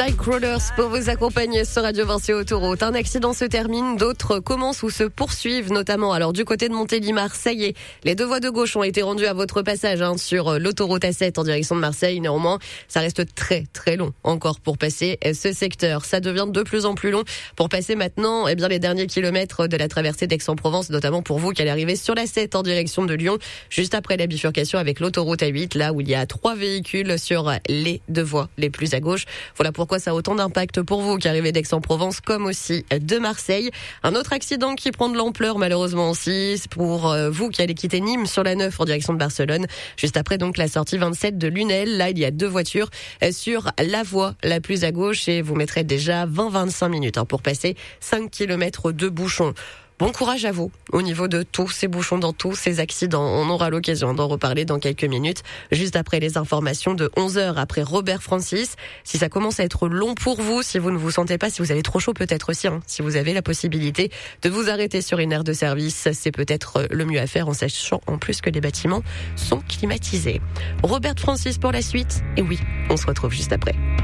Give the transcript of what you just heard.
Nightcrawlers pour vous accompagner sur Radio Vinci Autoroute. Un accident se termine, d'autres commencent ou se poursuivent, notamment alors du côté de Montélimar. Ça y est, les deux voies de gauche ont été rendues à votre passage sur l'autoroute A7 en direction de Marseille. Néanmoins, ça reste très très long encore pour passer ce secteur. Ça devient de plus en plus long pour passer maintenant les derniers kilomètres de la traversée d'Aix-en-Provence, notamment pour vous qui allez arriver sur l'A7 en direction de Lyon, juste après la bifurcation avec l'autoroute A8, là où il y a 3 véhicules sur les deux voies les plus à gauche. Voilà pourquoi ça a autant d'impact pour vous qui arrivez d'Aix-en-Provence comme aussi de Marseille. Un autre accident qui prend de l'ampleur malheureusement aussi pour vous qui allez quitter Nîmes sur la 9 en direction de Barcelone. Juste après donc la sortie 27 de Lunel. Là, il y a 2 voitures sur la voie la plus à gauche et vous mettrez déjà 20-25 minutes pour passer 5 km de bouchons. Bon courage à vous au niveau de tous ces bouchons, dans tous ces accidents. On aura l'occasion d'en reparler dans quelques minutes, juste après les informations de 11h, après Robert Francis. Si ça commence à être long pour vous, si vous ne vous sentez pas, si vous avez trop chaud peut-être aussi, si vous avez la possibilité de vous arrêter sur une aire de service, c'est peut-être le mieux à faire en sachant en plus que les bâtiments sont climatisés. Robert Francis pour la suite, et oui, on se retrouve juste après.